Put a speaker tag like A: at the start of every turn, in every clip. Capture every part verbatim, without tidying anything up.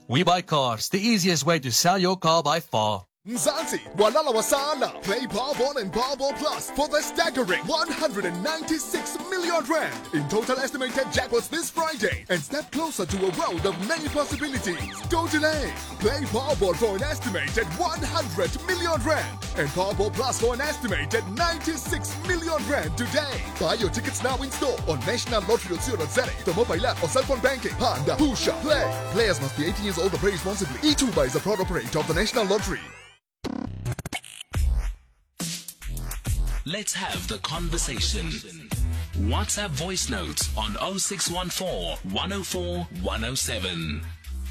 A: We Buy Cars, the easiest way to sell your car by far.
B: Mzansi, walala wasala. Play Powerball and Powerball Plus for the staggering one hundred ninety-six million rand in total estimated jackpots this Friday and step closer to a world of many possibilities. Don't delay. Play Powerball for an estimated one hundred million rand and Powerball Plus for an estimated ninety-six million rand today. Buy your tickets now in store on national lottery dot co dot za, the mobile app or cell phone banking. Panda, Pusha, Play. Players must be eighteen years old or play responsibly. E two B A is a proud operator of the National Lottery.
C: Let's have the conversation. WhatsApp voice notes on oh six one four, one oh four, one oh seven.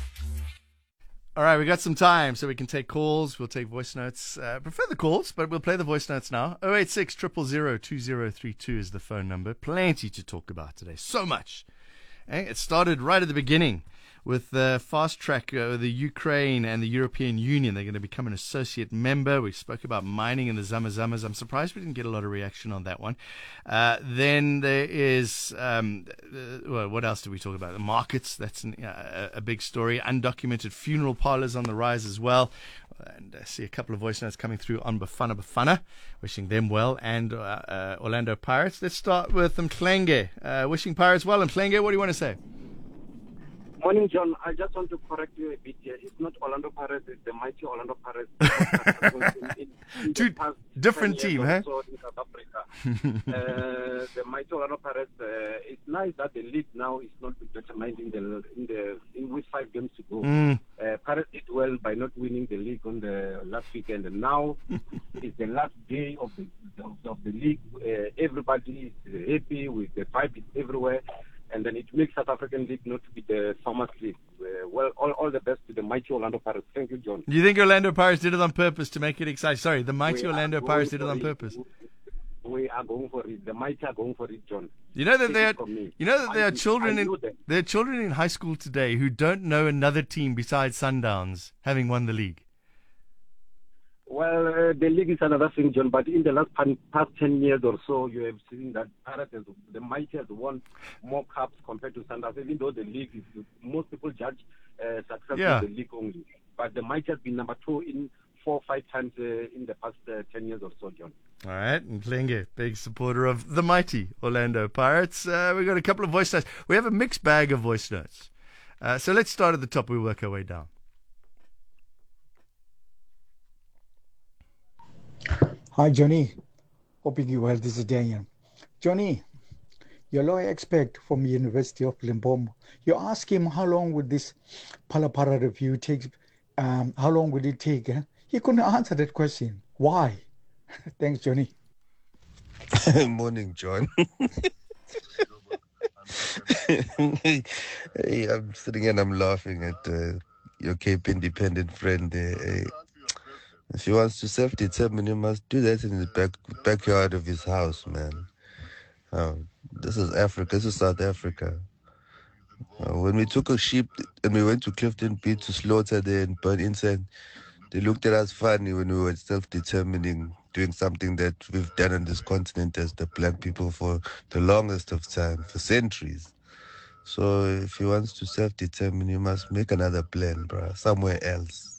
D: All right, we got some time, so we can take calls. We'll take voice notes. Uh, prefer the calls, but we'll play the voice notes now. oh eight six, zero zero zero, two zero three two is the phone number. Plenty to talk about today. So much. Eh? It started right at the beginning with the fast track, uh, the Ukraine and the European Union. They're going to become an associate member. We spoke about mining and the Zamazamas. I'm surprised we didn't get a lot of reaction on that one. Uh, then there is, um, uh, well, what else did we talk about? The markets. That's an, uh, a big story. Undocumented funeral parlors on the rise as well. And I see a couple of voice notes coming through on Bafana Bafana, wishing them well, and uh, uh, Orlando Pirates. Let's start with Mklenge. Uh, wishing Pirates well. Mklenge, what do you want to say?
E: Morning, John. I just want to correct you a bit here. It's not Orlando Pirates, it's the mighty Orlando Pirates. in, in, in
D: Two different team, huh?
E: So in South Africa. uh, the mighty Orlando Pirates, uh, it's nice that the league now is not determined in the, in the, in with five games to go.
D: Mm.
E: Uh, Pirates did well by not winning the league on the last weekend, and now it's the last day of the, of, of the league. Uh, everybody is happy with the vibe is everywhere. And then it makes South African League not to be the Farmers League. Uh, well, all, all the best to the mighty Orlando Pirates. Thank you, John.
D: You think Orlando Pirates did it on purpose to make it exciting? Sorry, the mighty
E: we
D: Orlando Pirates did it on it. purpose.
E: We are going for it. The mighty are going for it, John.
D: You know that there, you know that there are
E: I,
D: children in there are children in high school today who don't know another team besides Sundowns having won the league.
E: Well, uh, the league is another thing, John, but in the last past ten years or so, you have seen that Pirates, has, the mighty has won more cups compared to Sundowns, even though the league is, most people judge uh, success
D: yeah.
E: in the league only. But the mighty has been number two in four or five times uh, in the past uh, ten years or so, John.
D: All right, and Mklenge, big supporter of the mighty Orlando Pirates. Uh, we've got a couple of voice notes. We have a mixed bag of voice notes. Uh, so let's start at the top. We work our way down.
F: Hi, Johnny. Hoping you well. This is Daniel. Johnny, your lawyer expert from the University of Limpopo. You ask him how long would this Palapara review take? Um, how long would it take? Eh? He couldn't answer that question. Why? Thanks, Johnny.
G: Morning, John. Hey, I'm sitting and I'm laughing at uh, your Cape Independent friend there. Hey. If he wants to self-determine, he must do that in the back backyard of his house, man. Uh, this is Africa. This is South Africa. Uh, when we took a sheep and we went to Clifton Beach to slaughter there and burn incense, they looked at us funny when we were self-determining, doing something that we've done on this continent as the black people for the longest of time, for centuries. So if he wants to self-determine, he must make another plan, bro, somewhere else.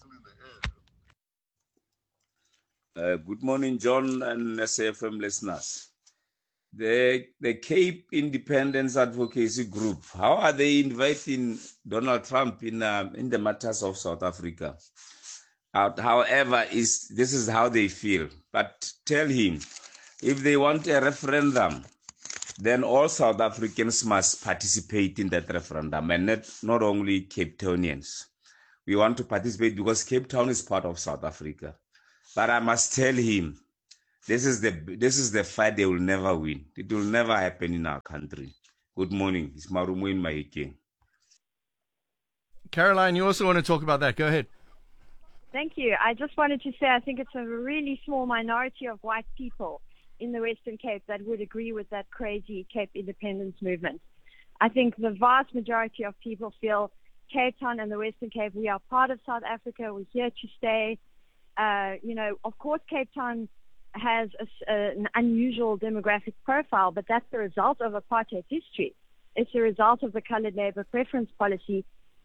H: Uh, good morning, John and S A F M listeners. The, the Cape Independence Advocacy Group, how are they inviting Donald Trump in uh, in the matters of South Africa? Uh, however, is this is how they feel. But tell him, if they want a referendum, then all South Africans must participate in that referendum, and not, not only Cape Townians. We want to participate because Cape Town is part of South Africa. But I must tell him, this is the this is the fight they will never win. It will never happen in our country. Good morning. It's Marumo in Mahike.
D: Caroline, you also want to talk about that. Go ahead.
I: Thank you. I just wanted to say I think it's a really small minority of white people in the Western Cape that would agree with that crazy Cape independence movement. I think the vast majority of people feel Cape Town and the Western Cape, we are part of South Africa. We're here to stay. Uh, you know, of course, Cape Town has a, a, an unusual demographic profile, but that's the result of apartheid history. It's the result of the colored labor preference policy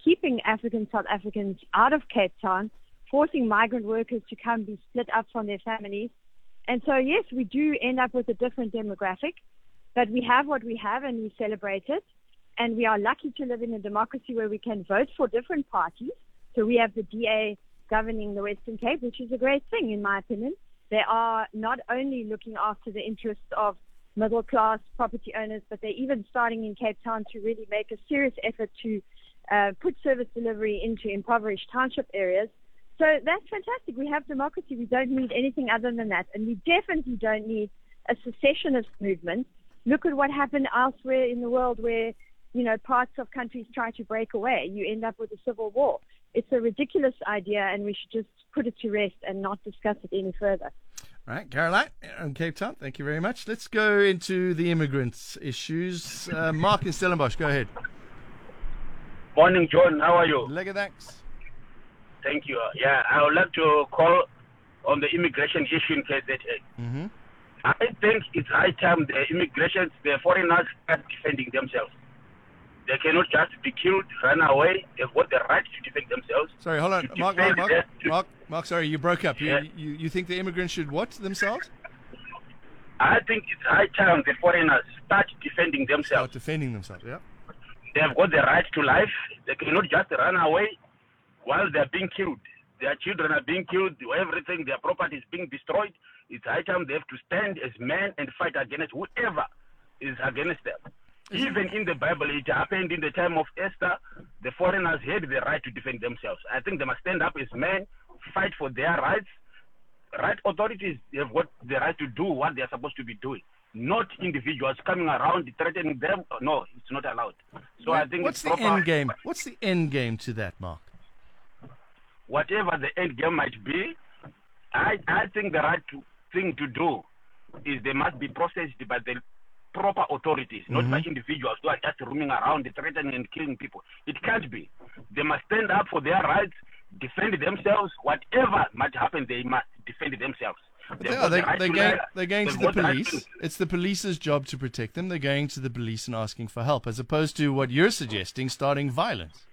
I: keeping African South Africans out of Cape Town, forcing migrant workers to come be split up from their families. And so, yes, we do end up with a different demographic, but we have what we have and we celebrate it. And we are lucky to live in a democracy where we can vote for different parties. So we have the D A governing the Western Cape, which is a great thing, in my opinion. They are not only looking after the interests of middle-class property owners, but they're even starting in Cape Town to really make a serious effort to uh, put service delivery into impoverished township areas. So that's fantastic. We have democracy. We don't need anything other than that. And we definitely don't need a secessionist movement. Look at what happened elsewhere in the world where, you know, parts of countries try to break away. You end up with a civil war. It's a ridiculous idea, and we should just put it to rest and not discuss it any further.
D: All right, Caroline in Cape Town, thank you very much. Let's go into the immigrants issues. Uh, Mark in Stellenbosch, go ahead.
J: Morning, John. How are you?
D: Lega, thanks.
J: Thank you. Yeah, I would like to call on the immigration issue in K Z A.
D: Mm-hmm.
J: I think it's high time the immigrants, the foreigners, start defending themselves. They cannot just be killed, run away. They've got the right to defend themselves.
D: Sorry, hold on. Mark, Mark, Mark, Mark, Mark, sorry, you broke up. You,
J: Yeah.
D: you, you think the immigrants should what themselves?
J: I think it's high time the foreigners start defending themselves.
D: Start defending themselves, yeah.
J: They've got the right to life. They cannot just run away while they're being killed. Their children are being killed, everything, their property is being destroyed. It's high time they have to stand as men and fight against whoever is against them. Even in the Bible, it happened in the time of Esther. The foreigners had the right to defend themselves. I think they must stand up as men, fight for their rights. Right authorities have got the right to do what they're supposed to be doing. Not individuals coming around threatening them. No, it's not allowed. So
D: What-
J: I think
D: what's
J: it's
D: the
J: proper.
D: end game? What's the end game to that, Mark?
J: Whatever the end game might be, I, I think the right to, thing to do is they must be processed by the proper authorities, not by individuals who are just roaming around threatening and killing people. It can't be. They must stand up for their rights, defend themselves. Whatever might happen, they must defend themselves.
D: But
J: They've
D: they
J: got
D: are. They,
J: the right
D: they're,
J: to
D: going,
J: life.
D: they're going to
J: They've
D: the
J: got the right
D: police.
J: to-
D: It's the police's job to protect them. They're going to the police and asking for help, as opposed to what you're suggesting, starting violence.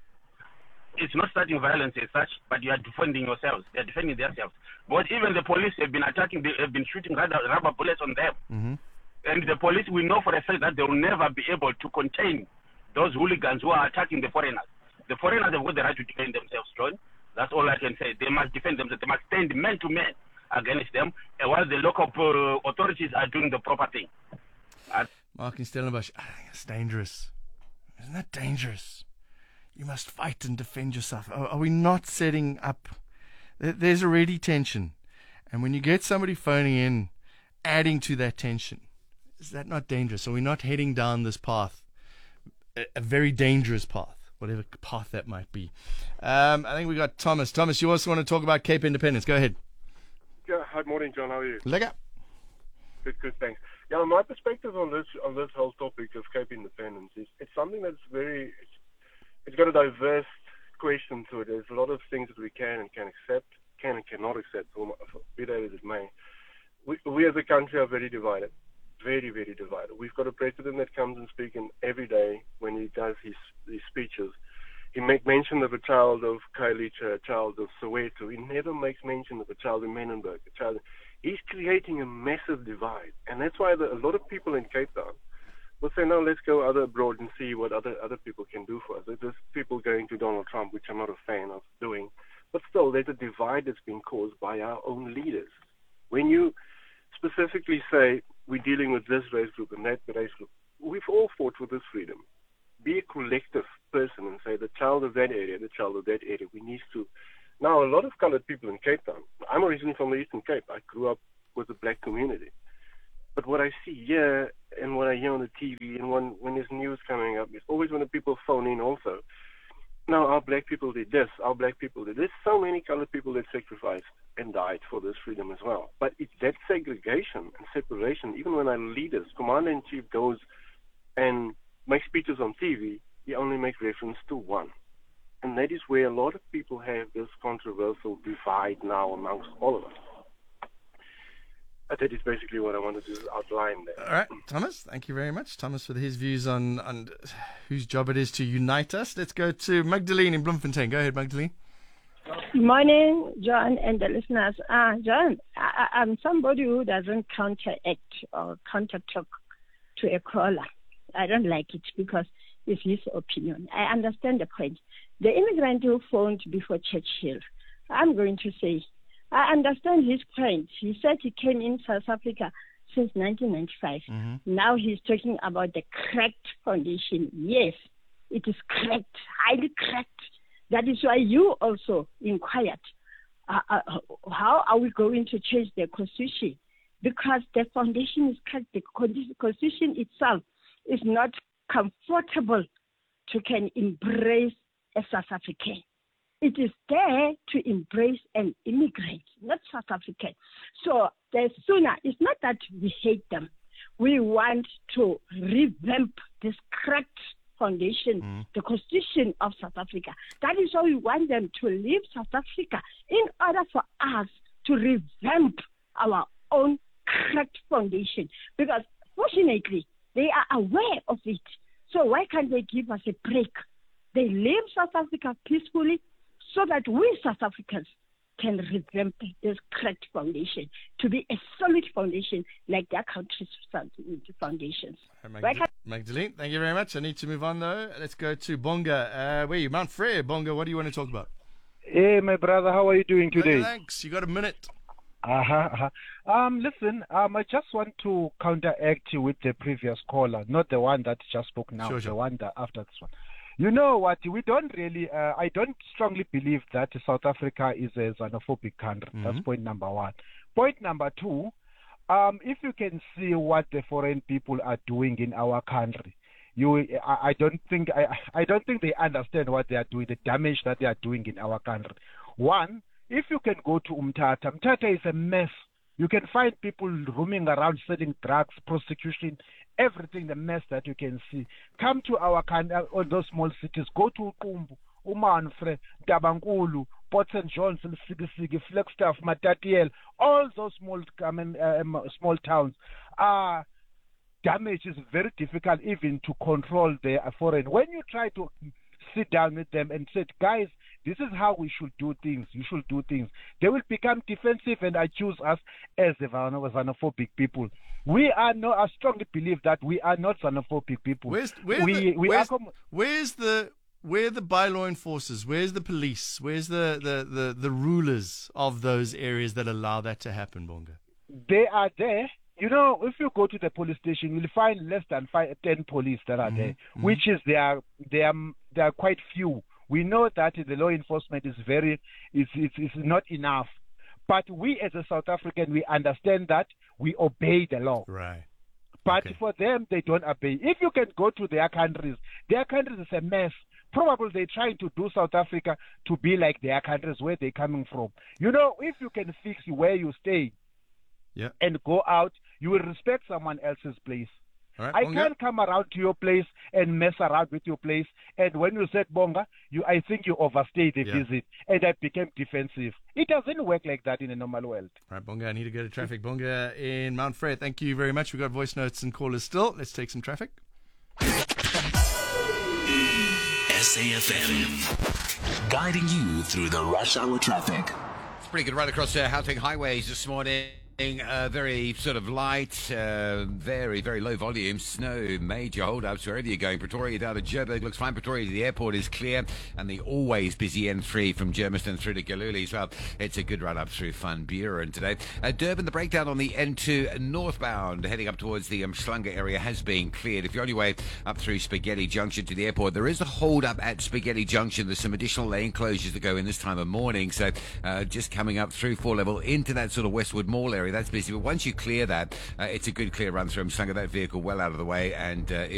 J: It's not starting violence as such, but you are defending yourselves. They are defending themselves. But even the police have been attacking, they have been shooting rubber, rubber bullets on them.
D: Mm-hmm.
J: And the police, we know for a fact that they will never be able to contain those hooligans who are attacking the foreigners. The foreigners have got the right to defend themselves, John. That's all I can say. They must defend themselves. They must stand man to man against them, and while the local uh, authorities are doing the proper thing. Uh,
D: Mark in Stellenbosch, I think it's dangerous. Isn't that dangerous? You must fight and defend yourself. Are, are we not setting up? there- There's already tension. And when you get somebody phoning in, adding to that tension, is that not dangerous? Are we not heading down this path? A, a very dangerous path, whatever path that might be. Um, I think we got Thomas. Thomas, you also want to talk about Cape Independence. Go ahead.
K: Yeah, hi, morning, John. How are you?
D: Leg up.
K: Good, good, thanks. Yeah, my perspective on this on this whole topic of Cape Independence is it's something that's very it's, it's got a diverse question to it. There's a lot of things that we can and can accept, can and cannot accept, be that as it may. We, we as a country are very divided, very, very divided. We've got a president that comes and speaks in every day when he does his, his speeches. He makes mention of a child of Khayelitsha, a child of Soweto. He never makes mention of a child in Menenberg. A child. He's creating a massive divide, and that's why the, a lot of people in Cape Town will say, "No, let's go other abroad and see what other other people can do for us." There's people going to Donald Trump, which I'm not a fan of doing, but still, there's a divide that's been caused by our own leaders. When you specifically say we're dealing with this race group and that race group, we've all fought for this freedom. Be a collective person and say the child of that area, the child of that area. We need to. Now, a lot of colored people in Cape Town. I'm originally from the Eastern Cape. I grew up with a black community. But what I see here and what I hear on the T V and when, when there's news coming up, it's always when the people phone in also. Now, our black people did this, our black people did this. There's so many colored people that sacrificed and died for this freedom as well. But it's that segregation and separation, even when our leaders, Commander-in-Chief goes and makes speeches on T V, he only makes reference to one. And that is where a lot of people have this controversial divide now amongst all of us. that is basically what I wanted to outline there.
D: All right, Thomas, thank you very much. Thomas for his views on, on whose job it is to unite us. Let's go to Magdalene in Bloemfontein. Go ahead, Magdalene.
L: Morning, John and the listeners. Uh, John, I, I'm somebody who doesn't counteract or counter-talk to a caller. I don't like it because it's his opinion. I understand the point. The immigrant who phoned before Churchill, I'm going to say, I understand his point. He said he came in South Africa since nineteen ninety-five.
M: Mm-hmm.
L: Now he's talking about the cracked foundation. Yes, it is cracked, highly cracked. That is why you also inquired, uh, uh, how are we going to change the constitution? Because the foundation is cracked. The constitution itself is not comfortable to can embrace a South African. It is there to embrace an immigrant, not South African. So the sooner, it's not that we hate them. We want to revamp this cracked foundation, mm. the constitution of South Africa. That is why we want them to leave South Africa in order for us to revamp our own cracked foundation. Because fortunately, they are aware of it. So why can't they give us a break? They leave South Africa peacefully so that we South Africans can revamp this cracked foundation to be a solid foundation like their country's foundations.
D: Right, Magdalene, Magdalene, thank you very much. I need to move on though. Let's go to Bonga. Uh, where are you? Mount Frere. Bonga, what do you want to talk about?
N: Hey, my brother, how are you doing today?
D: Okay, thanks. You got a minute.
N: Uh-huh, uh-huh. Um, listen, um, I just want to counteract with the previous caller, not the one that just spoke now,
D: Sure, sure.
N: the one that after this one. You know what? We don't really, uh, I don't strongly believe that South Africa is a xenophobic country.
D: Mm-hmm.
N: That's point number one. Point number two, um, if you can see what the foreign people are doing in our country, you, I, I don't think, I, I don't think they understand what they are doing, the damage that they are doing in our country. One, if you can go to Umtata, Umtata is a mess. You can find people roaming around selling drugs, prostitution, everything, the mess that you can see. Come to our country, or those small cities. Go to Uqumbu, Umanfre, Tabankulu, Port Saint John's, Sigisigi, Flagstaff, Matatiele, all those small, I mean, uh, small towns. Uh, damage is very difficult even to control the foreign. When you try to sit down with them and say, guys, this is how we should do things. You should do things. They will become defensive and accuse us as the xenophobic people. We are not. I strongly believe that we are not xenophobic people.
D: Where's, where
N: we,
D: the,
N: we
D: where's,
N: are com-
D: where's the where are the bylaw enforcers? Where's the police? Where's the, the, the, the rulers of those areas that allow that to happen, Bonga?
N: They are there. You know, if you go to the police station, you'll find less than five, ten police that are
D: Mm-hmm.
N: there, which is they are they are they are quite few. We know that the law enforcement is very is is, is not enough, but we as a South African we understand that we obey the law.
D: Right.
N: But
D: Okay.
N: for them, they don't obey. If you can go to their countries, their countries is a mess. Probably they're trying to do South Africa to be like their countries where they're coming from. You know, if you can fix where you stay
D: Yeah.
N: and go out, you will respect someone else's place.
D: All right,
N: I
D: Bonga.
N: can't come around to your place and mess around with your place. And when you said Bonga, you I think you overstayed the
D: Yeah.
N: visit, and I became defensive. It doesn't work like that in a normal world.
D: All right, Bonga, I need to go to traffic. Bonga in Mount Frere, thank you very much. We've got voice notes and callers still. Let's take some traffic.
C: S A F M, guiding you through the rush hour traffic.
M: It's pretty good right across uh, Gauteng highways this morning. Uh, very sort of light, uh, very, very low volume. Snow, major holdups wherever you're going. Pretoria down to Joburg looks fine. Pretoria to the airport is clear. And the always busy N three from Germiston through to Galuli as well. It's a good run up through Van Buren today. Uh, Durban, the breakdown on the N two northbound heading up towards the um, Umhlanga area has been cleared. If you're on your way up through Spaghetti Junction to the airport, there is a hold up at Spaghetti Junction. There's some additional lane closures that go in this time of morning. So uh, just coming up through four level into that sort of Westwood Mall area. That's busy, but once you clear that, uh, it's a good clear run through Umhlanga. That vehicle well out of the way, and uh,